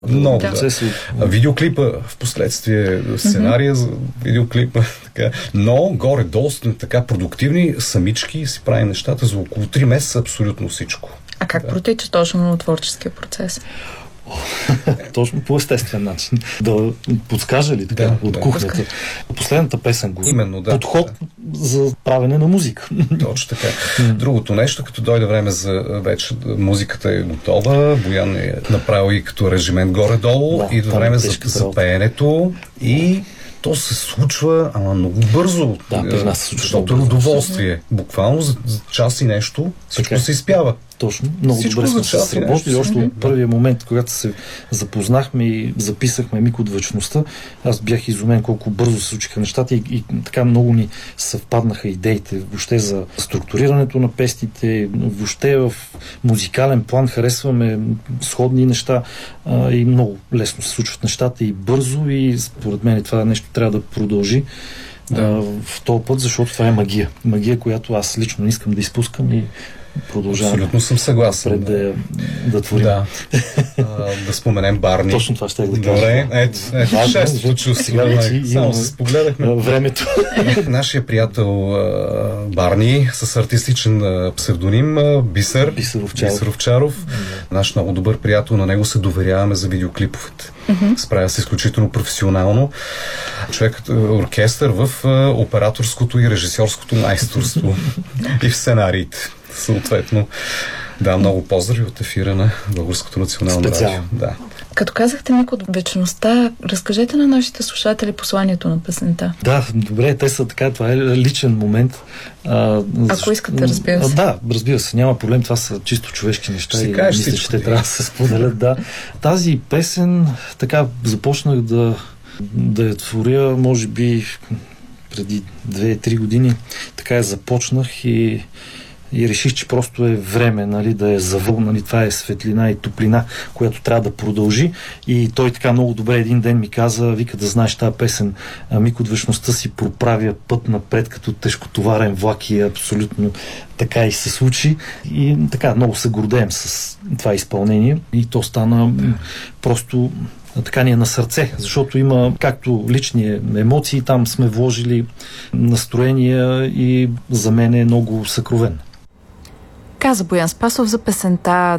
Много, да. Видеоклипа, в последствие сценария за видеоклипа, така. Но горе-долу сме така продуктивни, самички си правим нещата за около 3 месеца абсолютно всичко. А как протича точно творческия процес? Точно по естествен начин. Да подскажа ли така от кухнята? Последната песен го. Именно, да. Подход за правене на музика. Точно така. Другото нещо, като дойде време за вече музиката е готова, Боян е направил и като режимент горе-долу, и до време за пеенето и то се случва, ама много бързо. Да, защото е удоволствие. Буквално за час и нещо всичко се изпява. Точно. Много добре сме се сработили. Още от първия момент, когато се запознахме и записахме Мик от вечността, аз бях изумен колко бързо се случиха нещата и така много ни съвпаднаха идеите. Въобще за структурирането на песните, въобще в музикален план харесваме сходни неща и много лесно се случват нещата и бързо, и според мен това нещо трябва да продължи в този път, защото това е магия. Магия, която аз лично не искам да изпускам и продължаваме. Абсолютно съм съгласен. Да творим. Да споменем Барни. Точно това ще да кажа. Добре, ето шестото чувство. Само се спогледахме. Времето. Нашия приятел Барни с артистичен псевдоним Бисер Овчаров. Наш много добър приятел, на него се доверяваме за видеоклиповете. Справя се изключително професионално. Човекът оркестър в операторското и режисьорското майсторство и в сценариите. Съответно, да, много поздрави от ефира на Българското национално радио. Да. Като казахте Мик от вечността, разкажете на нашите слушатели посланието на песента. Да, добре, те са така, това е личен момент. Ако искате, разбира се. Да, разбира се, няма проблем, това са чисто човешки неща и мисля, че те трябва да се споделят. Да. Тази песен, така, започнах да я творя, може би преди 2-3 години. Така я започнах и реших, че просто е време, нали, да е завъл, нали, това е светлина и топлина, която трябва да продължи. И той така много добре един ден ми каза, вика, да знаеш тази песен, Мик от вечността си проправя път напред като тежкотоварен влак, и абсолютно така и се случи. И така много се гордеем с това изпълнение. И то стана просто така ни е на сърце, защото има както лични емоции, там сме вложили настроения и за мен е много съкровен. Каза Боян Спасов за песента